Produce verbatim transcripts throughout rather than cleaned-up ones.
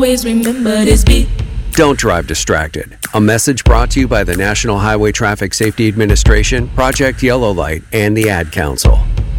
Always remember this beat. Don't drive distracted. A message brought to you by the National Highway Traffic Safety Administration, Project Yellow Light, and the Ad Council.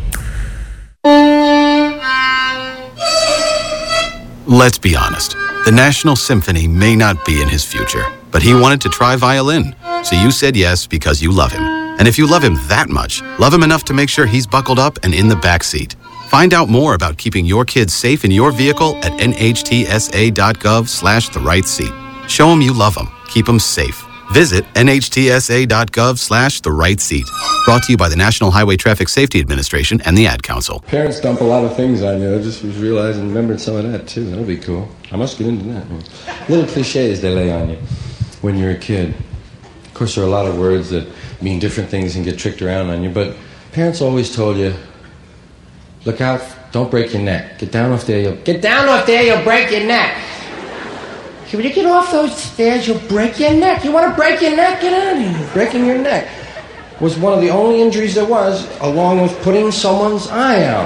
Let's be honest. The National Symphony may not be in his future, but he wanted to try violin. So you said yes because you love him. And if you love him that much, love him enough to make sure he's buckled up and in the back seat. Find out more about keeping your kids safe in your vehicle at nhtsa.gov slash the right seat. Show them you love them. Keep them safe. Visit nhtsa.gov slash the right seat. Brought to you by the National Highway Traffic Safety Administration and the Ad Council. Parents dump a lot of things on you. I just was realizing, remembered some of that too. That'll be cool. I must get into that. Little cliches they lay on you when you're a kid. Of course, there are a lot of words that mean different things and get tricked around on you, but parents always told you, look out, don't break your neck. Get down off there, you'll... Get down off there, you'll break your neck. When you get off those stairs, you'll break your neck. You want to break your neck? Get out of here. Breaking your neck was one of the only injuries there was, along with putting someone's eye out.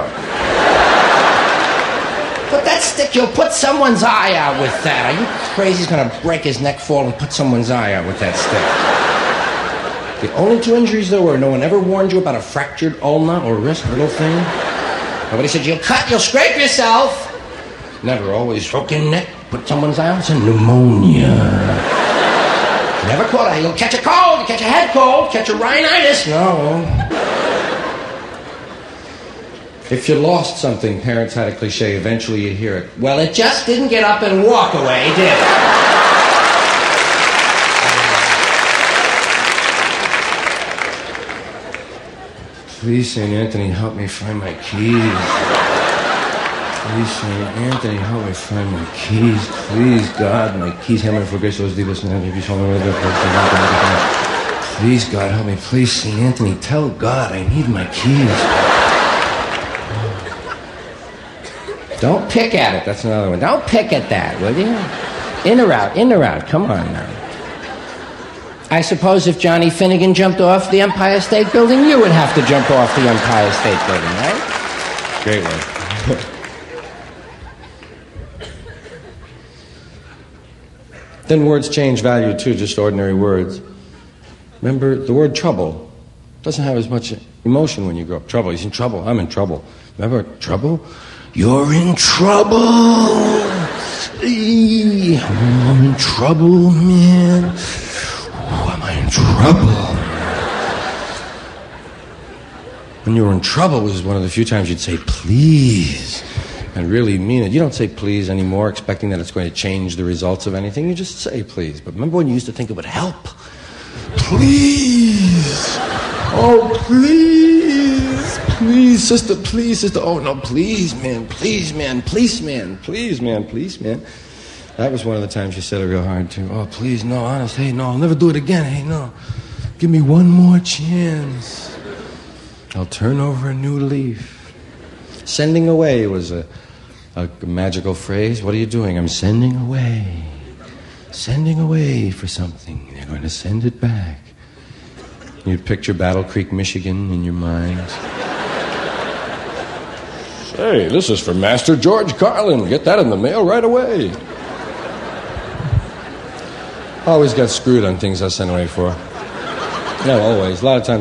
Put that stick, you'll put someone's eye out with that. Are you crazy? He's going to break his neck, fall, and put someone's eye out with that stick. The only two injuries there were. No one ever warned you about a fractured ulna or wrist, little thing. Nobody said, you'll cut, you'll scrape yourself. Never, always broken neck, put someone's eye out, it's a pneumonia. Never caught it. You'll catch a cold, you catch a head cold, catch a rhinitis. No. If you lost something, parents had a cliche, eventually you'd hear it. Well, it just didn't get up and walk away, did it? Please, Saint Anthony, help me find my keys. Please, Saint Anthony, help me find my keys. Please, God, my keys. Please, God, help me. Please, Saint Anthony, tell God I need my keys. Don't pick at it. That's another one. Don't pick at that, will you? In or out, in or out. Come on now. I suppose if Johnny Finnegan jumped off the Empire State Building, you would have to jump off the Empire State Building, right? Great one. Then words change value too, just ordinary words. Remember, the word trouble doesn't have as much emotion when you grow up. Trouble, he's in trouble, I'm in trouble. Remember, trouble? You're in trouble! Eee, I'm in trouble, man. Oh, am I in trouble? When you were in trouble was one of the few times you'd say, please, and really mean it. You don't say please anymore, expecting that it's going to change the results of anything. You just say please. But remember when you used to think it would help? Please! Oh, please! Please, sister, please, sister. Oh, no, please, man, please, man, please, man, please, man, please, man. That was one of the times you said it real hard, too. Oh, please, no, honest, hey, no, I'll never do it again. Hey, no. Give me one more chance. I'll turn over a new leaf. Sending away was a, a magical phrase. What are you doing? I'm sending away. Sending away for something. They're going to send it back. You'd picture Battle Creek, Michigan in your mind. Say, this is for Master George Carlin. Get that in the mail right away. Always got screwed on things I sent away for. Yeah, always. A lot of times.